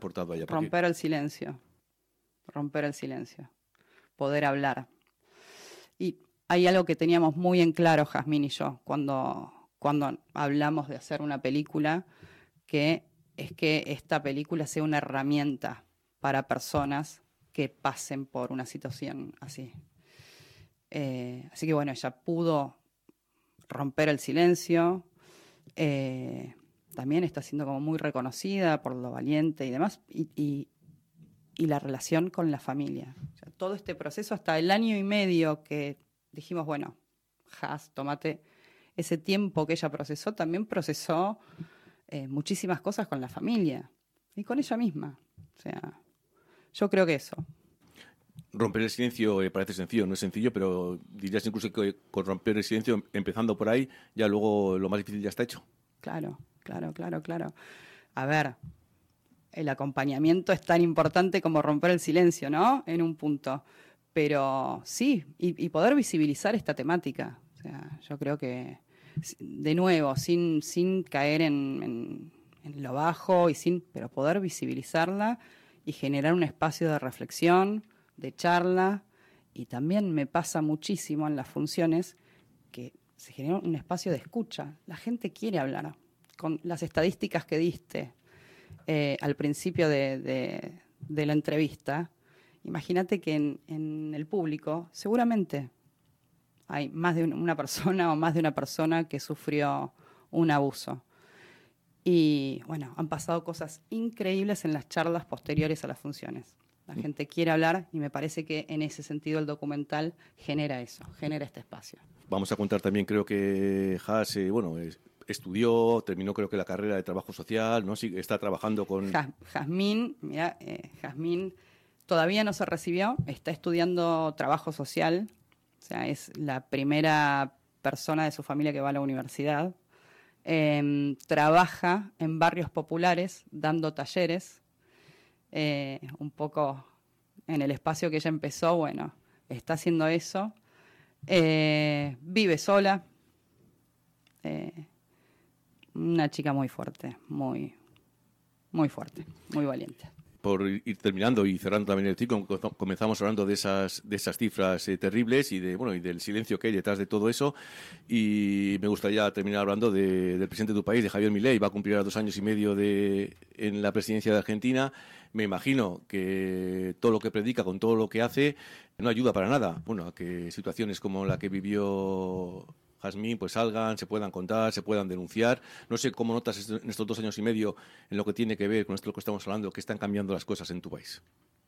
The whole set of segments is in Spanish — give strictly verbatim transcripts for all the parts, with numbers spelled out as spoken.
aportado a ella? Porque... Romper el silencio. Romper el silencio. Poder hablar. Y hay algo que teníamos muy en claro, Jazmín y yo, cuando, cuando hablamos de hacer una película, que es que esta película sea una herramienta para personas que pasen por una situación así. Eh, así que bueno, ella pudo romper el silencio, eh, también está siendo como muy reconocida por lo valiente y demás, y, y, y la relación con la familia. O sea, todo este proceso, hasta el año y medio que dijimos, bueno, Jaz, tómate ese tiempo que ella procesó, también procesó eh, muchísimas cosas con la familia y con ella misma. O sea, yo creo que eso. Romper el silencio eh, parece sencillo, no es sencillo, pero dirías incluso que con romper el silencio, empezando por ahí, ya luego lo más difícil ya está hecho. Claro, claro, claro, claro. A ver, el acompañamiento es tan importante como romper el silencio, ¿no? En un punto. Pero sí, y, y poder visibilizar esta temática. O sea, yo creo que, de nuevo, sin, sin caer en, en, en lo bajo, y sin, pero poder visibilizarla y generar un espacio de reflexión, de charla, y también me pasa muchísimo en las funciones que se genera un espacio de escucha. La gente quiere hablar. Con las estadísticas que diste eh, al principio de, de, de la entrevista, imagínate que en, en el público seguramente hay más de una persona o más de una persona que sufrió un abuso. Y bueno, han pasado cosas increíbles en las charlas posteriores a las funciones. La gente quiere hablar y me parece que en ese sentido el documental genera eso, genera este espacio. Vamos a contar también, creo que Jaz, eh, bueno, es, estudió, terminó creo que la carrera de trabajo social, ¿no? Sí, está trabajando con... Jazmín, mira, eh, Jazmín todavía no se recibió, está estudiando trabajo social, o sea, es la primera persona de su familia que va a la universidad. Eh, trabaja en barrios populares dando talleres, eh, un poco en el espacio que ella empezó, bueno, está haciendo eso. Eh, vive sola, eh, una chica muy fuerte, muy, muy fuerte, muy valiente. Por ir terminando y cerrando también el ciclo, comenzamos hablando de esas de esas cifras eh, terribles y de bueno y del silencio que hay detrás de todo eso, y me gustaría terminar hablando de, del presidente de tu país, de Javier Milei. Va a cumplir a dos años y medio de en la presidencia de Argentina. Me imagino que todo lo que predica con todo lo que hace no ayuda para nada, bueno, a que situaciones como la que vivió Jazmín pues salgan, se puedan contar, se puedan denunciar. No sé cómo notas en estos dos años y medio en lo que tiene que ver con esto que estamos hablando, que están cambiando las cosas en tu país.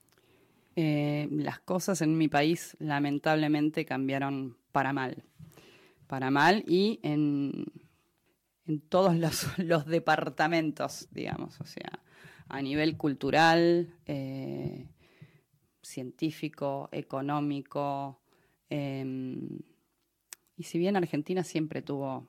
Eh, las cosas en mi país lamentablemente cambiaron para mal. Para mal y en, en todos los, los departamentos, digamos. O sea, a nivel cultural, eh, científico, económico. Eh, y si bien Argentina siempre tuvo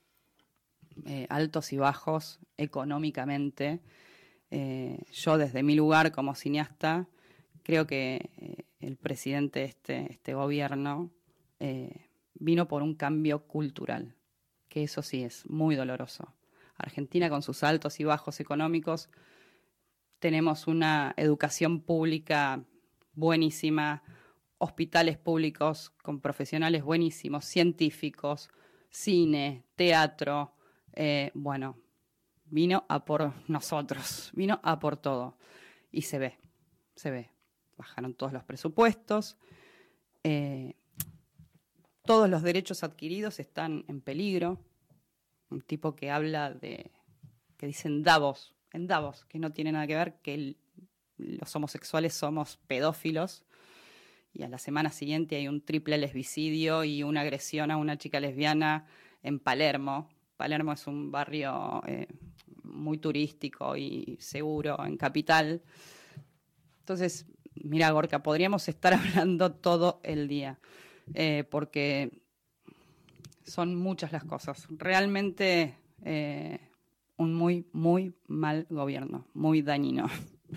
eh, altos y bajos económicamente, eh, yo desde mi lugar como cineasta creo que eh, el presidente de este, este gobierno eh, vino por un cambio cultural, que eso sí es muy doloroso. Argentina, con sus altos y bajos económicos, tenemos una educación pública buenísima, hospitales públicos con profesionales buenísimos, científicos, cine, teatro. Eh, bueno, vino a por nosotros, vino a por todo. Y se ve, se ve. Bajaron todos los presupuestos, eh, todos los derechos adquiridos están en peligro. Un tipo que habla de, que dice en Davos, en Davos, que no tiene nada que ver, que el, los homosexuales somos pedófilos, y a la semana siguiente hay un triple lesbicidio y una agresión a una chica lesbiana en Palermo. Palermo es un barrio eh, muy turístico y seguro en Capital. Entonces, mira, Gorka, podríamos estar hablando todo el día, eh, porque son muchas las cosas. Realmente eh, un muy, muy mal gobierno, muy dañino.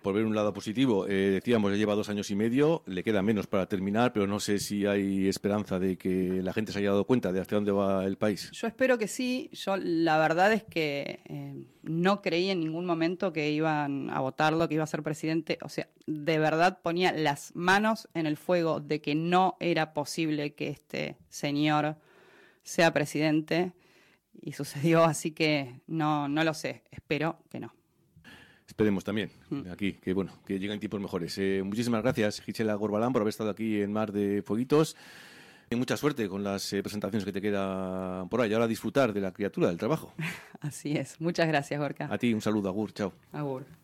por ver un lado positivo, eh, decíamos, ya lleva dos años y medio, le queda menos para terminar, pero no sé si hay esperanza de que la gente se haya dado cuenta de hacia dónde va el país. Yo espero que sí. Yo la verdad es que eh, no creí en ningún momento que iban a votarlo, que iba a ser presidente. O sea, de verdad ponía las manos en el fuego de que no era posible que este señor sea presidente, y sucedió, así que no, no lo sé. Espero que no. Esperemos también, aquí, que bueno, que lleguen tiempos mejores. Eh, muchísimas gracias, Gisela Corbalán, por haber estado aquí en Mar de Fueguitos. Y mucha suerte con las eh, presentaciones que te quedan por ahí. Ahora a disfrutar de la criatura, del trabajo. Así es. Muchas gracias, Gorka. A ti, un saludo, agur, chao. Agur.